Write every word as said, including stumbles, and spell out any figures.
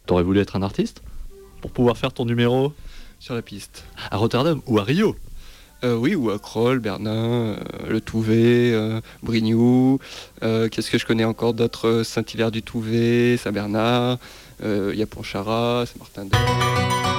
T'aurais voulu être un artiste pour pouvoir faire ton numéro sur la piste. À Rotterdam ou à Rio? euh, Oui, ou à Kroll, Bernin, euh, Le Touvet, euh, Brignoux. Euh, qu'est-ce que je connais encore d'autres? Saint-Hilaire du Touvet, Saint-Bernard, il euh, y a Pontcharrat, Saint-Martin-d'Hères.